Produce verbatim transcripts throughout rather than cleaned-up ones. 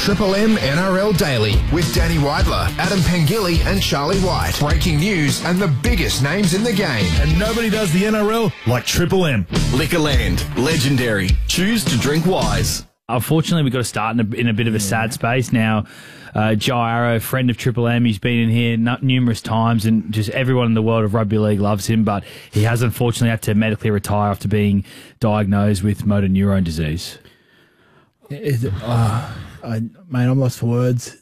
Triple M N R L Daily with Danny Weidler, Adam Pengilly and Charlie White. Breaking news and the biggest names in the game. And nobody does the N R L like Triple M. Liquorland, legendary. Choose to drink wise. Unfortunately, we've got to start in a, in a bit of a sad space now. Uh, Joe Arrow, friend of Triple M, he's been in here n- numerous times, and just everyone in the world of rugby league loves him, but he has unfortunately had to medically retire after being diagnosed with motor neurone disease. Is it, uh, I, mate, I'm lost for words.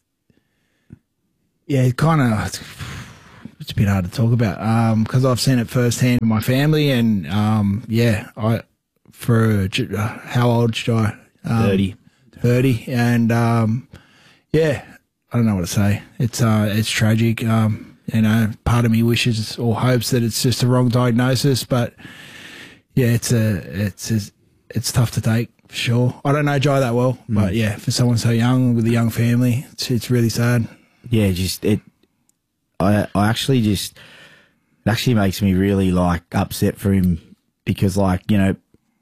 Yeah, it kind of, it's, it's a bit hard to talk about because um, I've seen it firsthand in my family, and um, yeah, I for uh, how old should I? Um, thirty. thirty, and um, yeah, I don't know what to say. It's uh, it's tragic. Um, you know, part of me wishes or hopes that it's just a wrong diagnosis, but yeah, it's a it's it's, it's tough to take for sure. I don't know Joe that well, mm. but yeah, for someone so young with a young family, it's it's really sad. Yeah, just it. I I actually just it actually makes me really like upset for him because like you know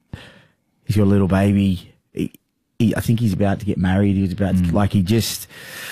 he's got a little baby. He, he, I think he's about to get married. He was about mm. to, like he just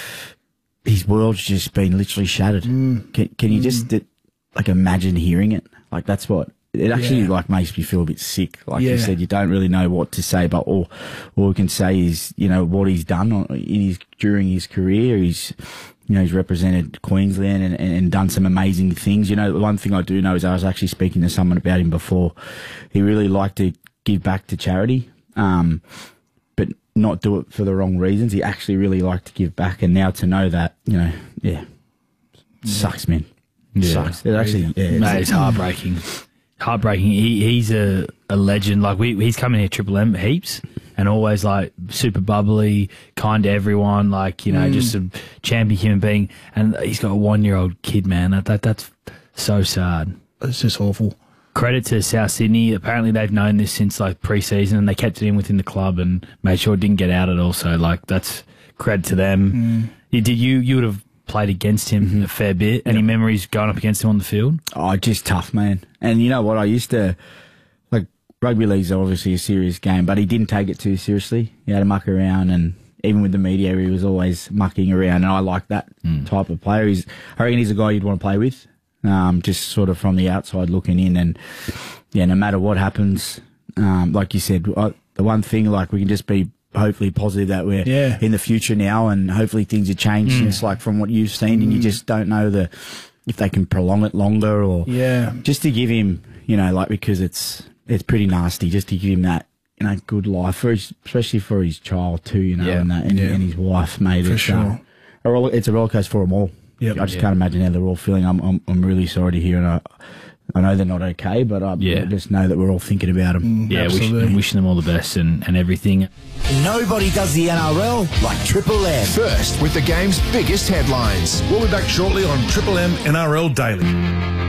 his world's just been literally shattered. Mm. Can can you mm. just it, like imagine hearing it? Like that's what it actually yeah. like makes me feel a bit sick. Like yeah. you said, you don't really know what to say, but all all we can say is you know what he's done in his during his career. He's you know he's represented Queensland and, and, and done some amazing things. You know, the one thing I do know is I was actually speaking to someone about him before. He really liked to give back to charity. Um, but not do it for the wrong reasons. He actually really liked to give back, and now to know that, you know, yeah, yeah. sucks, man. Yeah. Sucks. It actually, yeah, mate, it's heartbreaking. Heartbreaking. He he's a, a legend. Like we, he's come in here Triple M heaps, and always like super bubbly, kind to everyone. Like you know, mm. just a champion human being. And he's got a one year old kid, man. That, that that's so sad. It's just awful. Credit to South Sydney. Apparently they've known this since like pre-season, and they kept it in within the club and made sure it didn't get out at all. So like that's credit to them. Mm. You, did you you would have played against him mm-hmm. a fair bit? Any yep. memories going up against him on the field? Oh, just tough, man. And you know what? I used to like rugby league's obviously a serious game, but he didn't take it too seriously. He had to muck around, and even with the media, he was always mucking around. And I like that mm. type of player. He's, I reckon he's a guy you'd want to play with. Um, just sort of from the outside looking in, and yeah, no matter what happens, um, like you said, I, the one thing, like we can just be hopefully positive that we're yeah. in the future now, and hopefully things have changed mm. since like from what you've seen, mm. and you just don't know the if they can prolong it longer or yeah, just to give him, you know, like because it's it's pretty nasty, just to give him that you know good life for his, especially for his child too, you know, yeah. and that and, yeah. and his wife, mate. For it's, sure, uh, a, it's a roller coaster for them all. Yep. I just yeah. can't imagine how they're all feeling. I'm I'm, I'm really sorry to hear, and I, I know they're not okay, but I, yeah. I just know that we're all thinking about them. Mm, yeah, wish, wishing them all the best and, and everything. Nobody does the N R L like Triple M. First with the game's biggest headlines. We'll be back shortly on Triple M N R L Daily.